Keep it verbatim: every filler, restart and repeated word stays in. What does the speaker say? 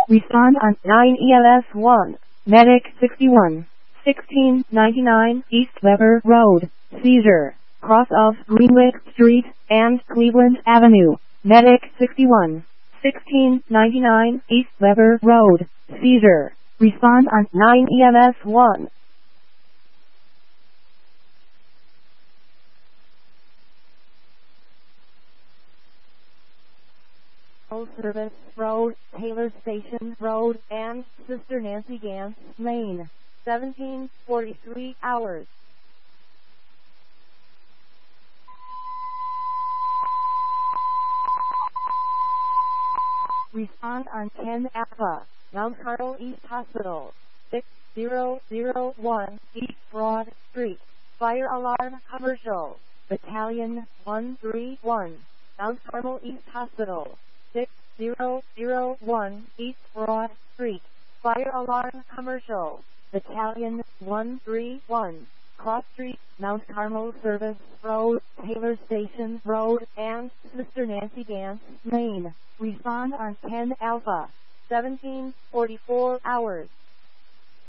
Respond on nine E L S one. Medic sixty-one. sixteen ninety-nine East Weber Road. Seizure. Cross of Greenwich Street and Cleveland Avenue. Medic sixty-one. sixteen ninety-nine East Weber Road. Seizure. Respond on nine E M S one. Service Road, Taylor Station Road, and Sister Nancy Gans Lane. seventeen forty-three hours. Respond on ten Alpha, Mount Carmel East Hospital, six zero zero one East Broad Street. Fire alarm commercial. Battalion one three one, Mount Carmel East Hospital, six zero zero one East Broad Street. Fire alarm commercial. Battalion one three one, Cross Street, Mount Carmel Service Road, Taylor Station Road, and Sister Nancy Gans Lane. Respond on ten Alpha, seventeen forty-four hours.